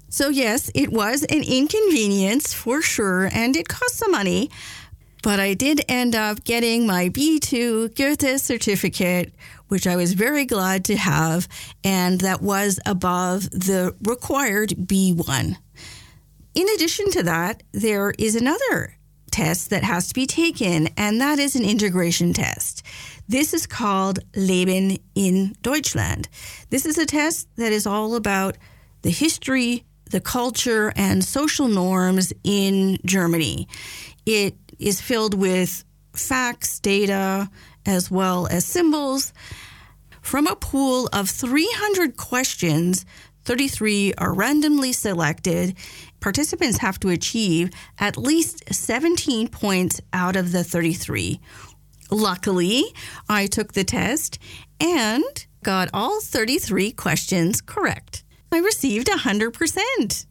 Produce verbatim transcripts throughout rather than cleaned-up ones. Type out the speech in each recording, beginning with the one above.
So yes, it was an inconvenience for sure, and it cost some money. But I did end up getting my B two Goethe certificate, which I was very glad to have, and that was above the required B one. In addition to that, there is another test that has to be taken, and that is an integration test. This is called Leben in Deutschland. This is a test that is all about the history, the culture, and social norms in Germany. It is filled with facts, data, as well as symbols. From a pool of three hundred questions, thirty-three are randomly selected. Participants have to achieve at least seventeen points out of the thirty-three. Luckily, I took the test and got all thirty-three questions correct. I received one hundred percent,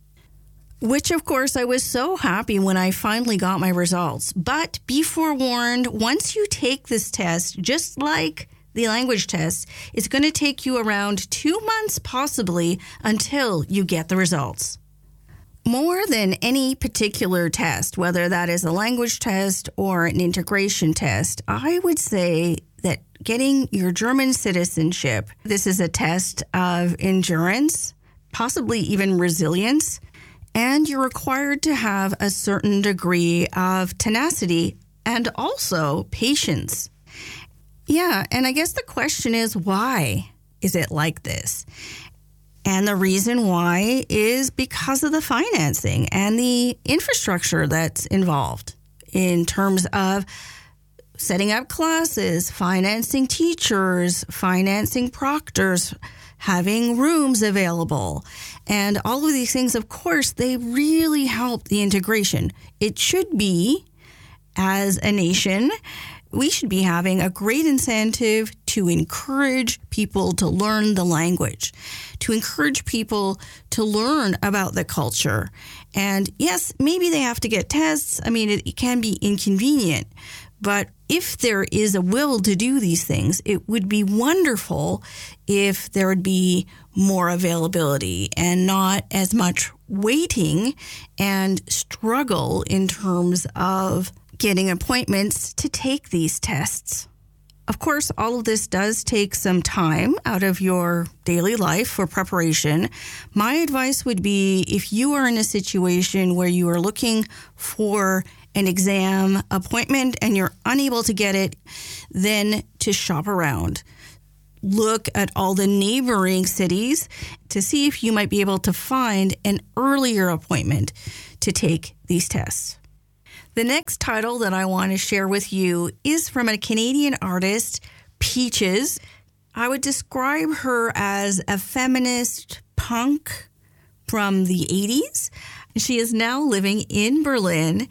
which of course I was so happy when I finally got my results. But be forewarned, once you take this test, just like the language test, it's going to take you around two months possibly until you get the results. More than any particular test, whether that is a language test or an integration test, I would say that getting your German citizenship, this is a test of endurance, possibly even resilience, and you're required to have a certain degree of tenacity and also patience. Yeah, and I guess the question is, why is it like this? And the reason why is because of the financing and the infrastructure that's involved in terms of setting up classes, financing teachers, financing proctors, having rooms available. And all of these things, of course, they really help the integration. It should be, as a nation, we should be having a great incentive to encourage people to learn the language, to encourage people to learn about the culture. And yes, maybe they have to get tests. I mean, it, it can be inconvenient. But if there is a will to do these things, it would be wonderful if there would be more availability and not as much waiting and struggle in terms of getting appointments to take these tests. Of course, all of this does take some time out of your daily life for preparation. My advice would be, if you are in a situation where you are looking for an exam appointment and you're unable to get it, then to shop around. Look at all the neighboring cities to see if you might be able to find an earlier appointment to take these tests. The next title that I want to share with you is from a Canadian artist, Peaches. I would describe her as a feminist punk from the eighties. She is now living in Berlin.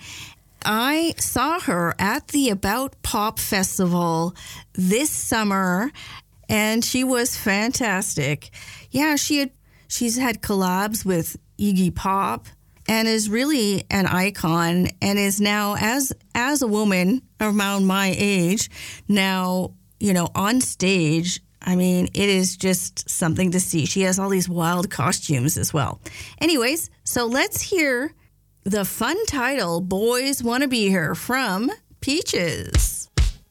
I saw her at the About Pop Festival this summer, and she was fantastic. Yeah, she had she's had collabs with Iggy Pop and is really an icon, and is now, as as a woman around my age, now, you know, on stage. I mean, it is just something to see. She has all these wild costumes as well. Anyways, so let's hear the fun title, Boys Wanna Be Here, from Peaches.